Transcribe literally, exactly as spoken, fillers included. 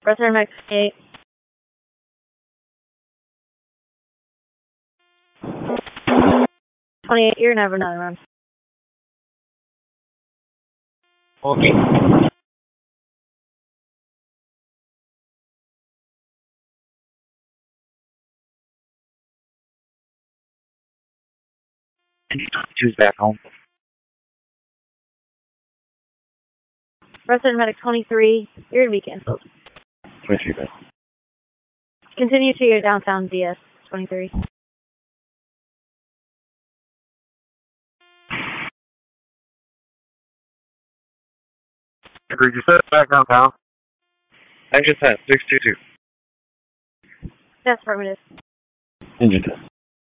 Resident Medic eight. twenty-eight, you're gonna have another run. Okay. Choose back home. Resident Medic twenty-three, you're gonna be canceled. twenty-three back. Continue to your downtown D S twenty-three. Agreed, you said back downtown. Engine test, six two two. That's affirmative. Engine test.